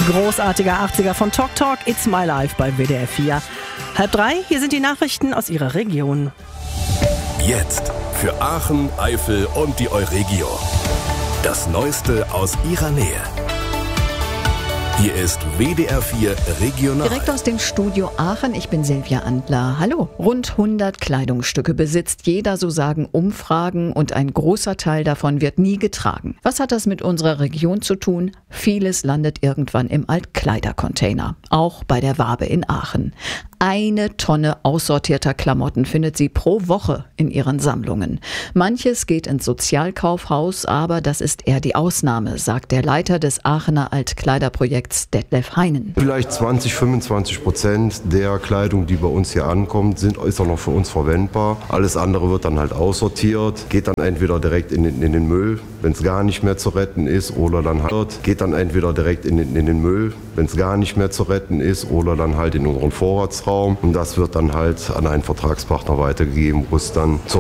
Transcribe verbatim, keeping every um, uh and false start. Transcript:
Großartiger achtziger von Talk Talk, It's My Life bei W D R vier. Halb drei, hier sind die Nachrichten aus Ihrer Region. Jetzt für Aachen, Eifel und die Euregio. Das Neueste aus Ihrer Nähe. Hier ist W D R vier Regional. Direkt aus dem Studio Aachen, ich bin Silvia Andler. Hallo. Rund hundert Kleidungsstücke besitzt jeder, so sagen Umfragen, und ein großer Teil davon wird nie getragen. Was hat das mit unserer Region zu tun? Vieles landet irgendwann im Altkleidercontainer, auch bei der Wabe in Aachen. Eine Tonne aussortierter Klamotten findet sie pro Woche in ihren Sammlungen. Manches geht ins Sozialkaufhaus, aber das ist eher die Ausnahme, sagt der Leiter des Aachener Altkleiderprojekts Detlef Heinen. Vielleicht zwanzig, fünfundzwanzig Prozent der Kleidung, die bei uns hier ankommt, sind, ist auch noch für uns verwendbar. Alles andere wird dann halt aussortiert, geht dann entweder direkt in den, in den Müll, wenn es gar nicht mehr zu retten ist, oder dann halt, geht dann entweder direkt in den, in den Müll, wenn es gar nicht mehr zu retten ist, oder dann halt in unseren Vorratsraum. Und das wird dann halt an einen Vertragspartner weitergegeben, wo es dann zur